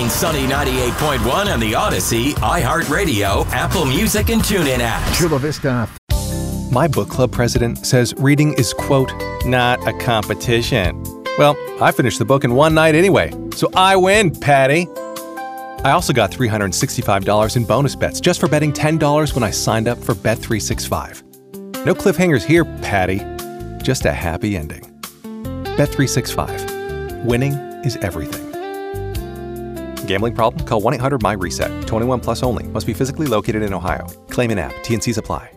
Streaming Sunny 98.1 on the Odyssey, iHeartRadio, Apple Music, and TuneIn apps. Chula Vista. My book club president says reading is, quote, not a competition. Well, I finished the book in one night anyway, so I win, Patty. I also got $365 in bonus bets just for betting $10 when I signed up for Bet365. No cliffhangers here, Patty. Just a happy ending. Bet365. Winning is everything. Gambling problem? Call 1-800-MY-RESET. 21 plus only. Must be physically located in Ohio. Claim in app. T&Cs apply.